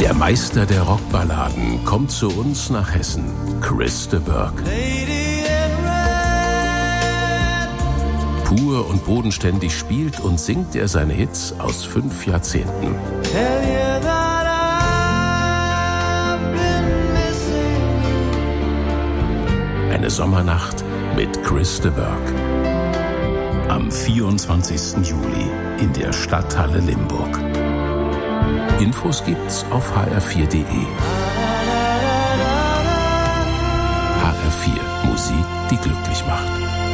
Der Meister der Rockballaden kommt zu uns nach Hessen, Chris de Burgh. Pur und bodenständig spielt und singt er seine Hits aus 5 Jahrzehnten. Eine Sommernacht mit Chris de Burgh. Am 24. Juli in der Stadthalle Limburg. Infos gibt's auf hr4.de. HR4, Musik, die glücklich macht.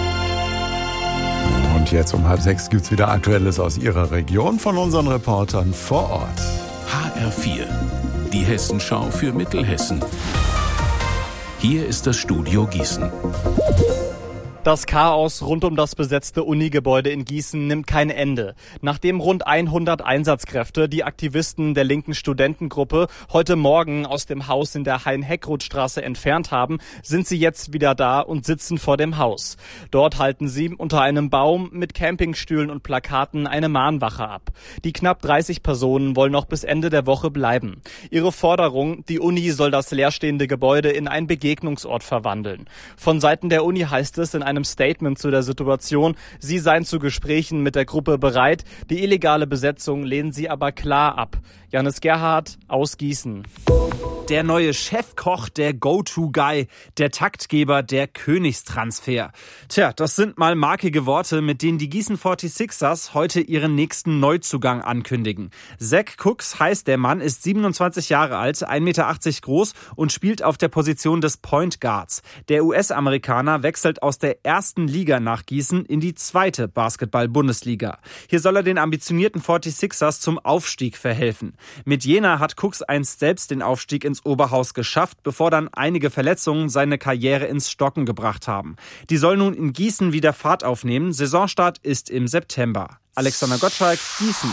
Und jetzt um 5:30 gibt's wieder Aktuelles aus Ihrer Region von unseren Reportern vor Ort. HR4, die Hessenschau für Mittelhessen. Hier ist das Studio Gießen. Das Chaos rund um das besetzte Uni-Gebäude in Gießen nimmt kein Ende. Nachdem rund 100 Einsatzkräfte die Aktivisten der linken Studentengruppe heute Morgen aus dem Haus in der Hein-Heckroth-Straße entfernt haben, sind sie jetzt wieder da und sitzen vor dem Haus. Dort halten sie unter einem Baum mit Campingstühlen und Plakaten eine Mahnwache ab. Die knapp 30 Personen wollen noch bis Ende der Woche bleiben. Ihre Forderung, die Uni soll das leerstehende Gebäude in einen Begegnungsort verwandeln. Von Seiten der Uni heißt es in einem Statement zu der Situation, sie seien zu Gesprächen mit der Gruppe bereit. Die illegale Besetzung lehnen sie aber klar ab. Janis Gerhardt aus Gießen. Der neue Chefkoch, der Go-To-Guy, der Taktgeber, der Königstransfer. Tja, das sind mal markige Worte, mit denen die Gießen 46ers heute ihren nächsten Neuzugang ankündigen. Zach Cooks heißt der Mann, ist 27 Jahre alt, 1,80 Meter groß und spielt auf der Position des Point Guards. Der US-Amerikaner wechselt aus der ersten Liga nach Gießen in die zweite Basketball-Bundesliga. Hier soll er den ambitionierten 46ers zum Aufstieg verhelfen. Mit Jena hat Cooks einst selbst den Aufstieg ins Oberhaus geschafft, bevor dann einige Verletzungen seine Karriere ins Stocken gebracht haben. Die soll nun in Gießen wieder Fahrt aufnehmen. Saisonstart ist im September. Alexander Gottschalk, Gießen.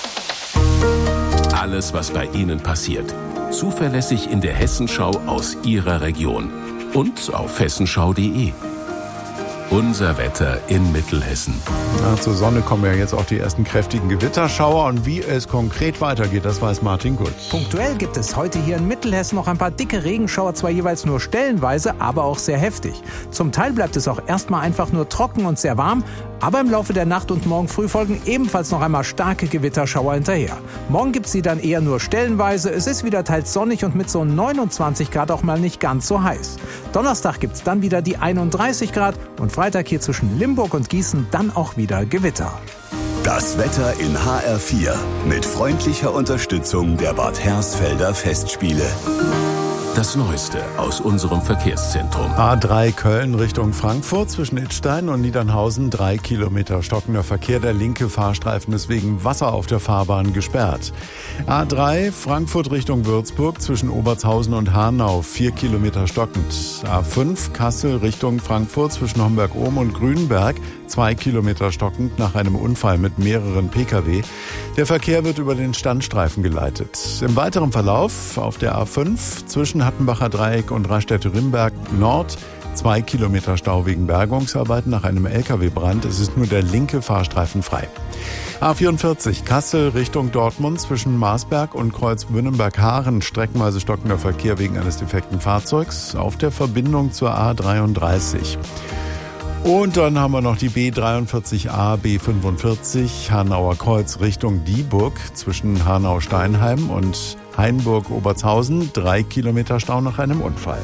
Alles, was bei Ihnen passiert. Zuverlässig in der Hessenschau aus Ihrer Region. Und auf hessenschau.de. Unser Wetter in Mittelhessen. Zur Sonne kommen ja jetzt auch die ersten kräftigen Gewitterschauer. Und wie es konkret weitergeht, das weiß Martin Gut. Punktuell gibt es heute hier in Mittelhessen noch ein paar dicke Regenschauer, zwar jeweils nur stellenweise, aber auch sehr heftig. Zum Teil bleibt es auch erstmal einfach nur trocken und sehr warm. Aber im Laufe der Nacht und morgen früh folgen ebenfalls noch einmal starke Gewitterschauer hinterher. Morgen gibt es sie dann eher nur stellenweise. Es ist wieder teils sonnig und mit so 29 Grad auch mal nicht ganz so heiß. Donnerstag gibt es dann wieder die 31 Grad und Freitag hier zwischen Limburg und Gießen dann auch wieder Gewitter. Das Wetter in HR4 mit freundlicher Unterstützung der Bad Hersfelder Festspiele. Das Neueste aus unserem Verkehrszentrum. A3 Köln Richtung Frankfurt zwischen Idstein und Niedernhausen 3 Kilometer stockender Verkehr. Der linke Fahrstreifen ist wegen Wasser auf der Fahrbahn gesperrt. A3 Frankfurt Richtung Würzburg zwischen Obertshausen und Hanau 4 Kilometer stockend. A5 Kassel Richtung Frankfurt zwischen Homberg-Ohm und Grünberg 2 Kilometer stockend nach einem Unfall mit mehreren Pkw. Der Verkehr wird über den Standstreifen geleitet. Im weiteren Verlauf auf der A5 zwischen Hattenbacher Dreieck und Rastätte-Rimberg Nord 2 Kilometer Stau wegen Bergungsarbeiten nach einem Lkw-Brand. Es ist nur der linke Fahrstreifen frei. A44 Kassel Richtung Dortmund zwischen Marsberg und Kreuz Wünnenberg-Haaren streckenweise stockender Verkehr wegen eines defekten Fahrzeugs auf der Verbindung zur A33. Und dann haben wir noch die B43a, B45 Hanauer Kreuz Richtung Dieburg zwischen Hanau-Steinheim und Hainburg-Obertshausen 3 Kilometer Stau nach einem Unfall.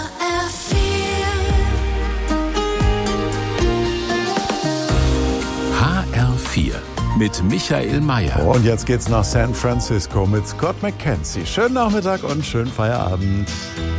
HR4 mit Michael Mayer. Und jetzt geht's nach San Francisco mit Scott McKenzie. Schönen Nachmittag und schönen Feierabend.